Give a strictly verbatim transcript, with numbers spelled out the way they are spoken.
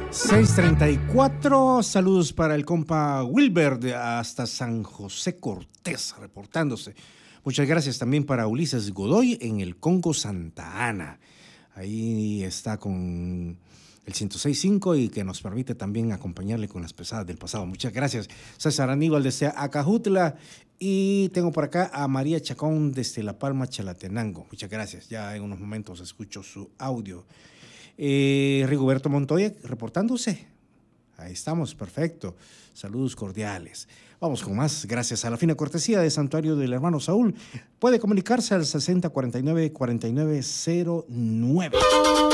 seis treinta y cuatro, saludos para el compa Wilber de hasta San José Cortés, reportándose. Muchas gracias también para Ulises Godoy en el Congo Santa Ana. Ahí está con el ciento seis punto cinco y que nos permite también acompañarle con las pesadas del pasado. Muchas gracias. César Aníbal desde Acajutla. Y tengo por acá a María Chacón desde La Palma, Chalatenango. Muchas gracias. Ya en unos momentos escucho su audio. Eh, Rigoberto Montoya reportándose. Ahí estamos, perfecto. Saludos cordiales. Vamos con más. Gracias a la fina cortesía de Santuario del Hermano Saúl. Puede comunicarse al sesenta cuarenta y nueve cuarenta y nueve cero nueve.